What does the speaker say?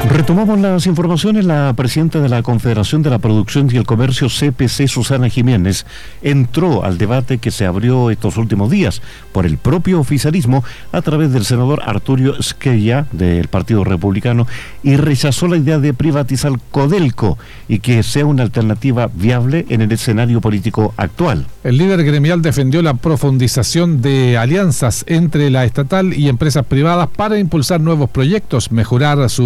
Retomamos las informaciones. La presidenta de la Confederación de la Producción y el Comercio, CPC, Susana Jiménez, entró al debate que se abrió estos últimos días por el propio oficialismo a través del senador Arturo Scalia del Partido Republicano y rechazó la idea de privatizar Codelco y que sea una alternativa viable en el escenario político actual. El líder gremial defendió la profundización de alianzas entre la estatal y empresas privadas para impulsar nuevos proyectos, mejorar su